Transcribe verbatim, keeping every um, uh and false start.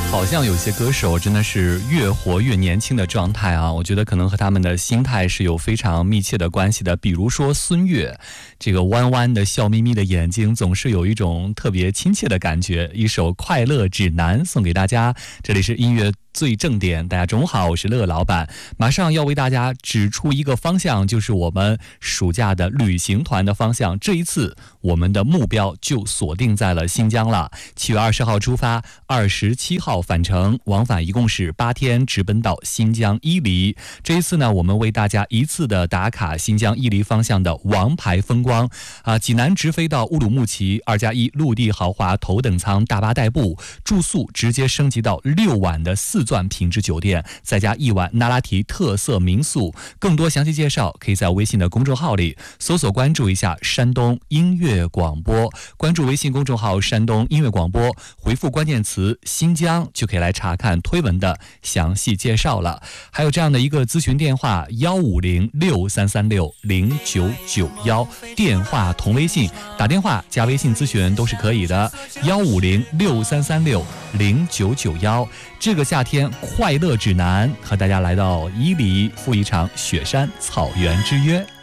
好像有些歌手真的是越活越年轻的状态啊，我觉得可能和他们的心态是有非常密切的关系的。比如说孙悦，这个弯弯的笑眯眯的眼睛总是有一种特别亲切的感觉。一首《快乐指南》送给大家，这里是音乐最正点，大家中午好，我是乐老板，马上要为大家指出一个方向，就是我们暑假的旅行团的方向。这一次我们的目标就锁定在了新疆了，七月二十号出发，二十七号返程，往返一共是八天，直奔到新疆伊犁。这一次呢，我们为大家一次的打卡新疆伊犁方向的王牌风光啊，济南直飞到乌鲁木齐，二加一陆地豪华头等舱大巴代步，住宿直接升级到六晚的四钻品质酒店，再加一晚那拉提特色民宿。更多详细介绍可以在微信的公众号里搜索关注一下山东音乐广播，关注微信公众号山东音乐广播，回复关键词新疆就可以来查看推文的详细介绍了。还有这样的一个咨询电话幺五零六三三六零九九幺，电话同微信，打电话加微信咨询都是可以的，幺五零六三三六零九九幺。这个夏天快乐指南和大家来到伊犁赴一场雪山草原之约。